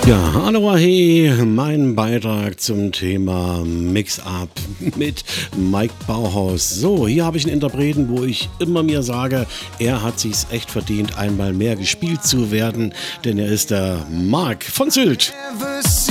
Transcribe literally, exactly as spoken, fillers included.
Ja, hallo, hey, mein Beitrag zum Thema Mix-Up mit Mike Bauhaus. So, hier habe ich einen Interpreten, wo ich immer mir sage, er hat sich's echt verdient, einmal mehr gespielt zu werden, denn er ist der Marc von Sylt. Never